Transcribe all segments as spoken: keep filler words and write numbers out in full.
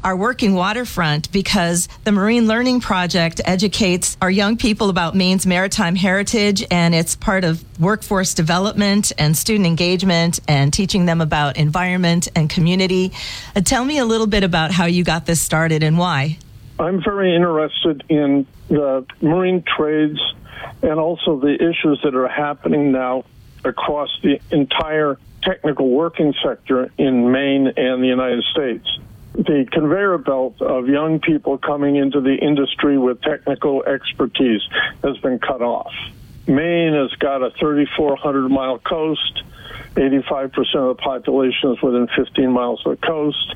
our working waterfront because the Marine Learning Project educates our young people about Maine's maritime heritage, and it's part of workforce development and student engagement and teaching them about environment and community. Uh, tell me a little bit about how you got this started and why. I'm very interested in the marine trades and also the issues that are happening now across the entire technical working sector in Maine and the United States. The conveyor belt of young people coming into the industry with technical expertise has been cut off. Maine has got a thirty-four hundred mile coast. eighty-five percent of the population is within fifteen miles of the coast.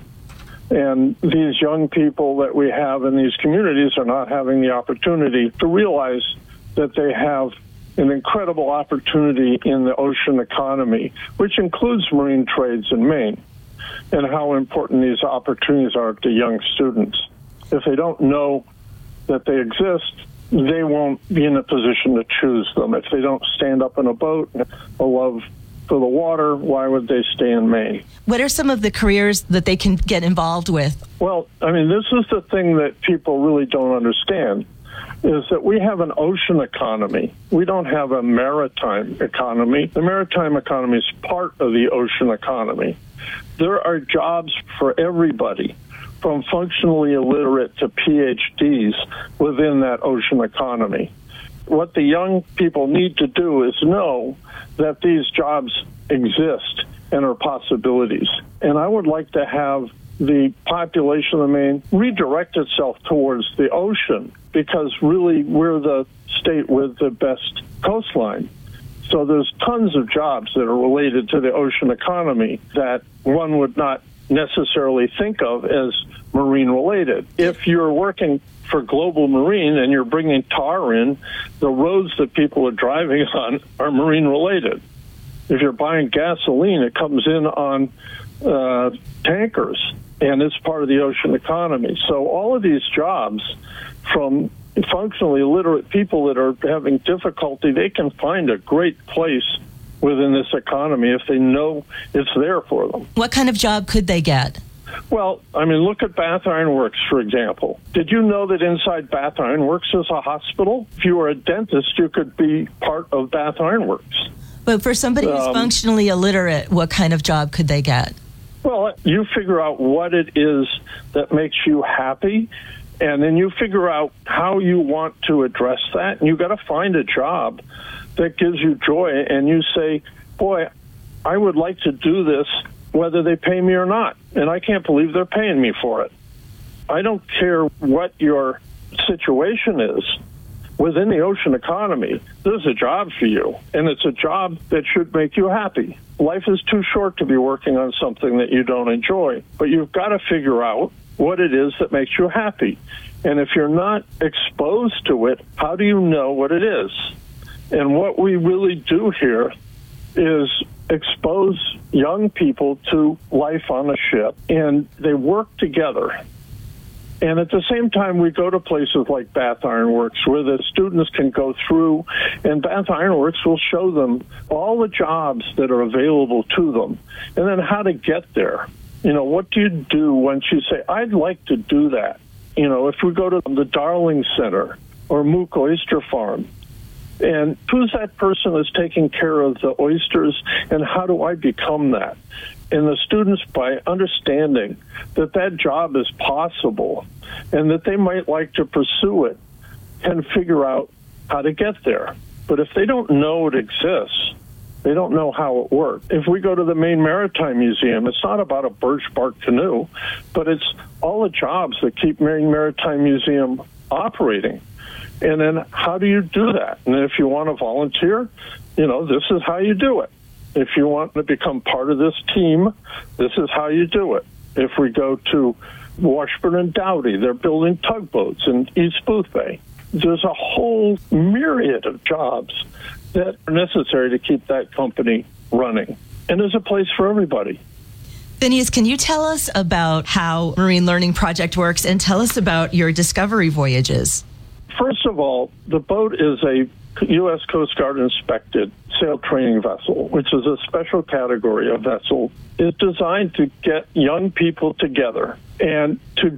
And these young people that we have in these communities are not having the opportunity to realize that they have an incredible opportunity in the ocean economy, which includes marine trades in Maine, and how important these opportunities are to young students. If they don't know that they exist, they won't be in a position to choose them. If they don't stand up in a boat, a love for the water, why would they stay in Maine? What are some of the careers that they can get involved with? Well, I mean, this is the thing that people really don't understand, is that we have an ocean economy. We don't have a maritime economy. The maritime economy is part of the ocean economy. There are jobs for everybody, from functionally illiterate to P H Ds within that ocean economy. What the young people need to do is know that these jobs exist and are possibilities. And I would like to have the population of Maine redirect itself towards the ocean, because really we're the state with the best coastline. So there's tons of jobs that are related to the ocean economy that one would not necessarily think of as marine related. If you're working for Global Marine and you're bringing tar in, the roads that people are driving on are marine related. If you're buying gasoline, it comes in on uh, tankers, and it's part of the ocean economy. So all of these jobs, from functionally illiterate people that are having difficulty, they can find a great place within this economy if they know it's there for them. What kind of job could they get? Well, I mean, look at Bath Iron Works, for example. Did you know that inside Bath Iron Works is a hospital? If you were a dentist, you could be part of Bath Iron Works. But for somebody who's um, functionally illiterate, what kind of job could they get? Well, you figure out what it is that makes you happy, and then you figure out how you want to address that. And you've got to find a job that gives you joy, and you say, boy, I would like to do this whether they pay me or not, and I can't believe they're paying me for it. I don't care what your situation is. Within the ocean economy, there's a job for you, and it's a job that should make you happy. Life is too short to be working on something that you don't enjoy, but you've got to figure out what it is that makes you happy. And if you're not exposed to it, how do you know what it is? And what we really do here is expose young people to life on a ship, and they work together. And at the same time, we go to places like Bath Iron Works where the students can go through, and Bath Iron Works will show them all the jobs that are available to them, and then how to get there. You know, what do you do once you say, I'd like to do that? You know, if we go to the Darling Center or Mook Oyster Farm, and who's that person that's taking care of the oysters, and how do I become that? And the students, by understanding that that job is possible and that they might like to pursue it, can figure out how to get there. But if they don't know it exists, they don't know how it works. If we go to the Maine Maritime Museum, it's not about a birch bark canoe, but it's all the jobs that keep Maine Maritime Museum operating. And then how do you do that? And if you want to volunteer, you know, this is how you do it. If you want to become part of this team, this is how you do it. If we go to Washburn and Dowdy, they're building tugboats in East Boothbay. There's a whole myriad of jobs that are necessary to keep that company running. And there's a place for everybody. Phineas, can you tell us about how Marine Learning Project works, and tell us about your discovery voyages? First of all, the boat is a U S Coast Guard inspected sail training vessel, which is a special category of vessel. It's designed to get young people together and to